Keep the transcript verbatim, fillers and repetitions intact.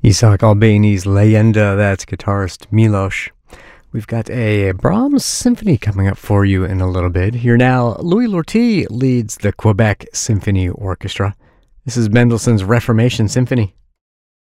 Isaac Albeni's Leyenda, that's guitarist Milos. We've got a Brahms symphony coming up for you in a little bit. Here now, Louis Lortie leads the Quebec Symphony Orchestra. This is Mendelssohn's Reformation Symphony.